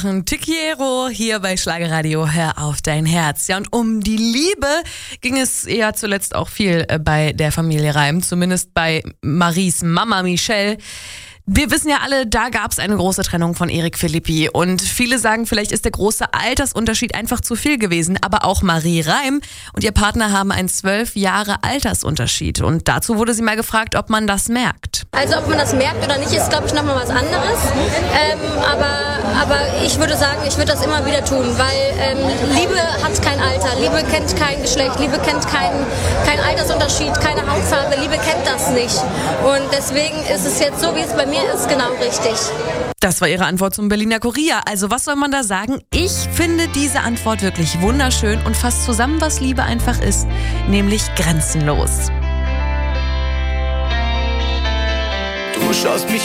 Tikiero hier bei Schlagerradio, hör auf dein Herz. Ja, und um die Liebe ging es ja zuletzt auch viel bei der Familie Reim, zumindest bei Maries Mama Michelle. Wir wissen ja alle, da gab es eine große Trennung von Erik Philippi und viele sagen, vielleicht ist der große Altersunterschied einfach zu viel gewesen, aber auch Marie Reim und ihr Partner haben einen 12 Jahre Altersunterschied und dazu wurde sie mal gefragt, ob man das merkt. Also ob man das merkt oder nicht, ist glaube ich nochmal was anderes, aber ich würde sagen, ich würde das immer wieder tun, weil Liebe hat kein Alter, Liebe kennt kein Geschlecht, Liebe kennt kein Altersunterschied, keine Hautfarbe, Liebe kennt das nicht und deswegen ist es jetzt so, wie es bei mir ist, genau richtig. Das war ihre Antwort zum Berliner Kurier. Also was soll man da sagen? Ich finde diese Antwort wirklich wunderschön und fasst zusammen, was Liebe einfach ist, nämlich grenzenlos. Du schaust mich